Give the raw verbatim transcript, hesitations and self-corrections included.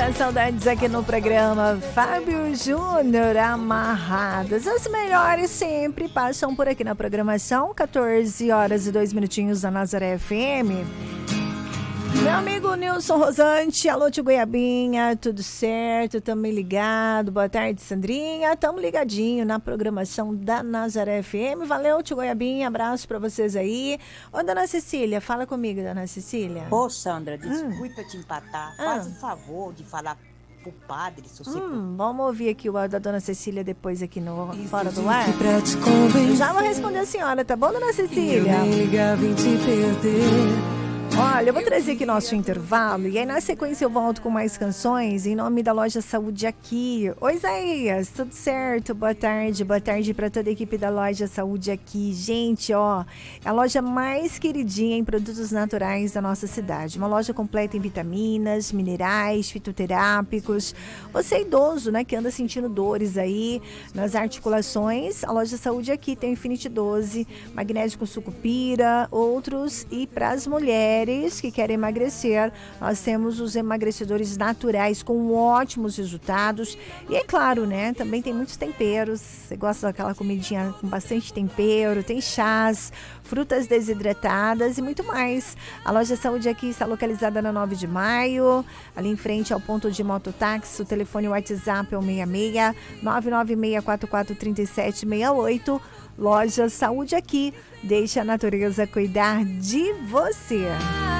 Eita, saudades aqui no programa Fábio Júnior, Amarradas. As melhores sempre passam por aqui na programação, quatorze horas e dois minutinhos da Nazaré F M. Meu amigo Nilson Rosante, alô tio Goiabinha, tudo certo? Tamo ligado, boa tarde Sandrinha, tamo ligadinho na programação da Nazaré F M, valeu tio Goiabinha, abraço pra vocês aí. Ô dona Cecília, fala comigo dona Cecília. Ô Sandra, desculpa hum. te empatar, ah. faz o favor de falar pro padre, se você hum, Vamos ouvir aqui o áudio da dona Cecília depois aqui no Isso Fora do Ar. Já vou responder a senhora, tá bom dona Cecília? Eu nem ligava em te perder. Olha, eu vou trazer aqui nosso intervalo e aí na sequência eu volto com mais canções em nome da Loja Saúde Aqui. Oi, Isaías, tudo certo? Boa tarde, boa tarde para toda a equipe da Loja Saúde Aqui. Gente, ó, é a loja mais queridinha em produtos naturais da nossa cidade. Uma loja completa em vitaminas, minerais, fitoterápicos. Você é idoso, né, que anda sentindo dores aí nas articulações, a Loja Saúde Aqui tem o Infinity doze, magnésio com sucupira, outros e para as mulheres que querem emagrecer, nós temos os emagrecedores naturais com ótimos resultados e é claro, né, também tem muitos temperos, você gosta daquela comidinha com bastante tempero, tem chás, frutas desidratadas e muito mais. A Loja Saúde Aqui está localizada na nove de maio, ali em frente ao ponto de mototáxi, o telefone WhatsApp é o seis seis nove nove seis quatro quatro três sete seis oito. Loja Saúde Aqui, deixa a natureza cuidar de você.